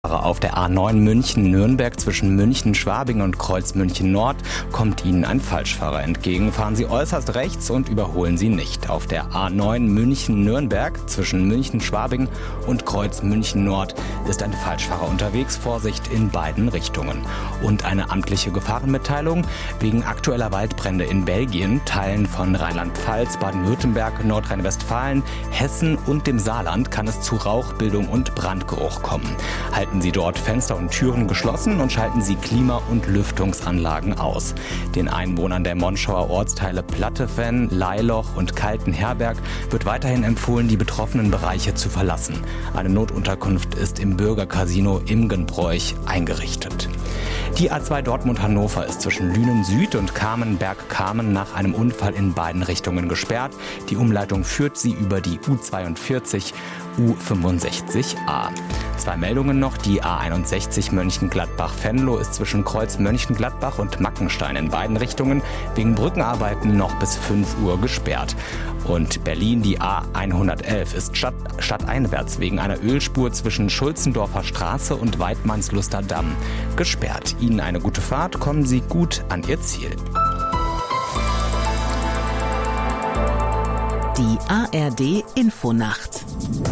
Auf der A9 München-Nürnberg zwischen München-Schwabing und Kreuz München-Nord kommt Ihnen ein Falschfahrer entgegen. Fahren Sie äußerst rechts und überholen Sie nicht. Auf der A9 München-Nürnberg zwischen München-Schwabing und Kreuz München-Nord ist ein Falschfahrer unterwegs. Vorsicht in beiden Richtungen. Und eine amtliche Gefahrenmitteilung: Wegen aktueller Waldbrände in Belgien, Teilen von Rheinland-Pfalz, Baden-Württemberg, Nordrhein-Westfalen, Hessen und dem Saarland kann es zu Rauchbildung und Brandgeruch kommen. Halten Sie dort Fenster und Türen geschlossen und schalten Sie Klima- und Lüftungsanlagen aus. Den Einwohnern der Monschauer Ortsteile Plattefenn, Leiloch und Kaltenherberg wird weiterhin empfohlen, die betroffenen Bereiche zu verlassen. Eine Notunterkunft ist im Bürgercasino Imgenbroich eingerichtet. Die A2 Dortmund-Hannover ist zwischen Lünen Süd und Kamenberg-Kamen nach einem Unfall in beiden Richtungen gesperrt. Die Umleitung führt sie über die U42, U65a. Zwei Meldungen noch: Die A61 Mönchengladbach-Venlo ist zwischen Kreuz Mönchengladbach und Mackenstein in beiden Richtungen wegen Brückenarbeiten noch bis 5 Uhr gesperrt. Und Berlin, die A111 ist stadteinwärts wegen einer Ölspur zwischen Schulzendorfer Straße und Weidmannsluster Damm gesperrt. Ihnen eine gute Fahrt, kommen Sie gut an Ihr Ziel. Die ARD Infonacht.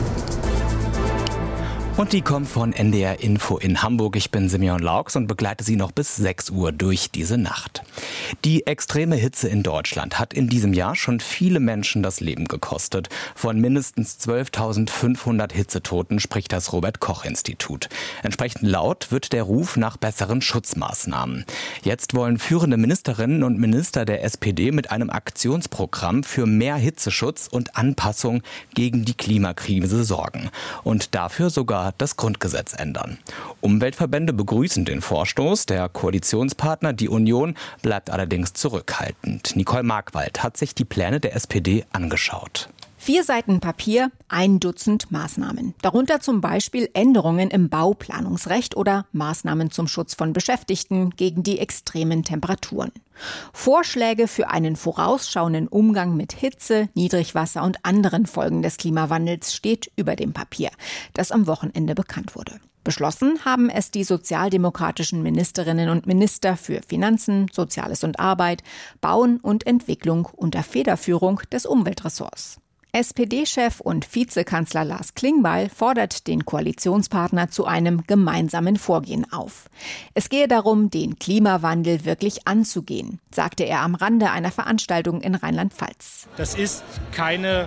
Und die kommt von NDR Info in Hamburg. Ich bin Simeon Laux und begleite Sie noch bis 6 Uhr durch diese Nacht. Die extreme Hitze in Deutschland hat in diesem Jahr schon viele Menschen das Leben gekostet. Von mindestens 12.500 Hitzetoten spricht das Robert-Koch-Institut. Entsprechend laut wird der Ruf nach besseren Schutzmaßnahmen. Jetzt wollen führende Ministerinnen und Minister der SPD mit einem Aktionsprogramm für mehr Hitzeschutz und Anpassung gegen die Klimakrise sorgen. Und dafür sogar das Grundgesetz ändern. Umweltverbände begrüßen den Vorstoß. Der Koalitionspartner, die Union, bleibt allerdings zurückhaltend. Nicole Markwald hat sich die Pläne der SPD angeschaut. 4 Seiten Papier, 1 Dutzend Maßnahmen. Darunter zum Beispiel Änderungen im Bauplanungsrecht oder Maßnahmen zum Schutz von Beschäftigten gegen die extremen Temperaturen. Vorschläge für einen vorausschauenden Umgang mit Hitze, Niedrigwasser und anderen Folgen des Klimawandels steht über dem Papier, das am Wochenende bekannt wurde. Beschlossen haben es die sozialdemokratischen Ministerinnen und Minister für Finanzen, Soziales und Arbeit, Bauen und Entwicklung unter Federführung des Umweltressorts. SPD-Chef und Vizekanzler Lars Klingbeil fordert den Koalitionspartner zu einem gemeinsamen Vorgehen auf. Es gehe darum, den Klimawandel wirklich anzugehen, sagte er am Rande einer Veranstaltung in Rheinland-Pfalz. Das ist keine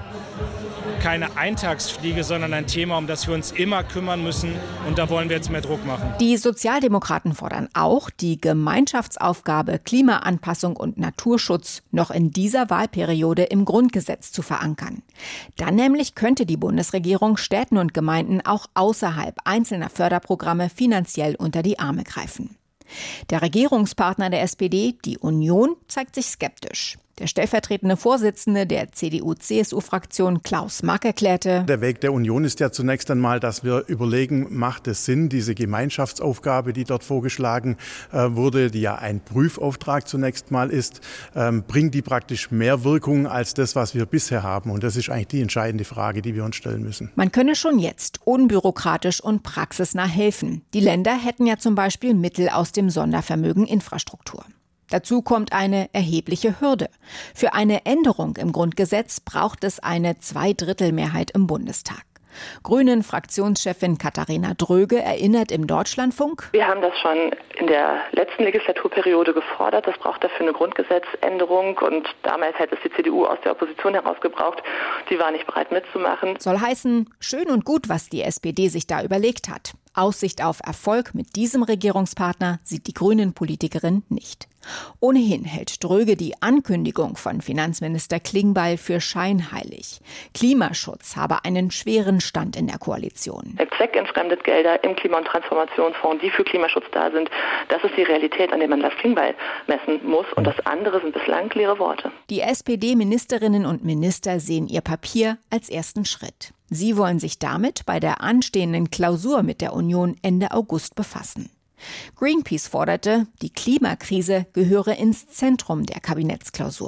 Eintagsfliege, sondern ein Thema, um das wir uns immer kümmern müssen. Und da wollen wir jetzt mehr Druck machen. Die Sozialdemokraten fordern auch, die Gemeinschaftsaufgabe Klimaanpassung und Naturschutz noch in dieser Wahlperiode im Grundgesetz zu verankern. Dann nämlich könnte die Bundesregierung Städten und Gemeinden auch außerhalb einzelner Förderprogramme finanziell unter die Arme greifen. Der Regierungspartner der SPD, die Union, zeigt sich skeptisch. Der stellvertretende Vorsitzende der CDU-CSU-Fraktion Klaus Mack erklärte: Der Weg der Union ist ja zunächst einmal, dass wir überlegen, macht es Sinn, diese Gemeinschaftsaufgabe, die dort vorgeschlagen wurde, die ja ein Prüfauftrag zunächst mal ist, bringt die praktisch mehr Wirkung als das, was wir bisher haben? Und das ist eigentlich die entscheidende Frage, die wir uns stellen müssen. Man könne schon jetzt unbürokratisch und praxisnah helfen. Die Länder hätten ja zum Beispiel Mittel aus dem Sondervermögen Infrastruktur. Dazu kommt eine erhebliche Hürde. Für eine Änderung im Grundgesetz braucht es eine Zweidrittelmehrheit im Bundestag. Grünen-Fraktionschefin Katharina Dröge erinnert im Deutschlandfunk: Wir haben das schon in der letzten Legislaturperiode gefordert. Das braucht dafür eine Grundgesetzänderung. Und damals hätte es die CDU aus der Opposition heraus gebraucht. Die war nicht bereit mitzumachen. Soll heißen, schön und gut, was die SPD sich da überlegt hat. Aussicht auf Erfolg mit diesem Regierungspartner sieht die Grünen-Politikerin nicht. Ohnehin hält Dröge die Ankündigung von Finanzminister Klingbeil für scheinheilig. Klimaschutz habe einen schweren Stand in der Koalition. Zweckentfremdet Gelder im Klima- und Transformationsfonds, die für Klimaschutz da sind, das ist die Realität, an der man Lars Klingbeil messen muss. Und das andere sind bislang leere Worte. Die SPD-Ministerinnen und Minister sehen ihr Papier als ersten Schritt. Sie wollen sich damit bei der anstehenden Klausur mit der Union Ende August befassen. Greenpeace forderte, die Klimakrise gehöre ins Zentrum der Kabinettsklausur.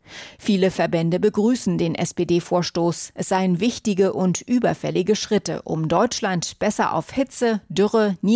Viele Verbände begrüßen den SPD-Vorstoß. Es seien wichtige und überfällige Schritte, um Deutschland besser auf Hitze, Dürre,